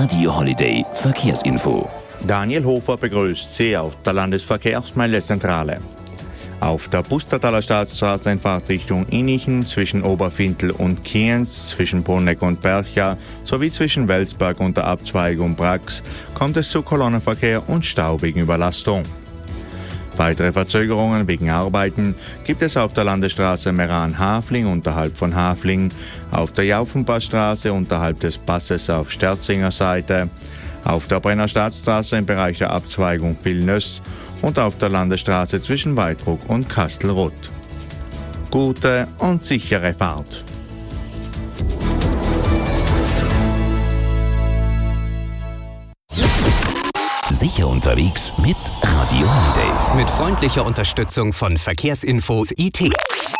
Radio Holiday Verkehrsinfo. Daniel Hofer begrüßt Sie auf der Landesverkehrsmeldezentrale. Auf der Pustertaler Staatsstraße in Fahrtrichtung Innichen zwischen Oberfintel und Kienz, zwischen Bruneck und Bercha sowie zwischen Welsberg und der Abzweigung Brax kommt es zu Kolonnenverkehr und Stau wegen Überlastung. Weitere Verzögerungen wegen Arbeiten gibt es auf der Landesstraße Meran-Hafling unterhalb von Hafling, auf der Jaufenpassstraße unterhalb des Passes auf Sterzinger Seite, auf der Brenner Staatsstraße im Bereich der Abzweigung Vilnöss und auf der Landesstraße zwischen Weitruck und Kastelruth. Gute und sichere Fahrt. Sicher unterwegs mit Radio Holiday. Mit freundlicher Unterstützung von Verkehrsinfo IT.